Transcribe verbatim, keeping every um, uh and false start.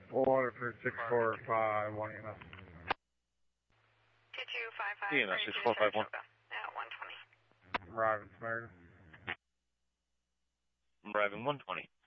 Water for six four five one E M S. two two five five. E M S six four five one. At one twenty. Arriving Samaritan. I'm arriving one twenty.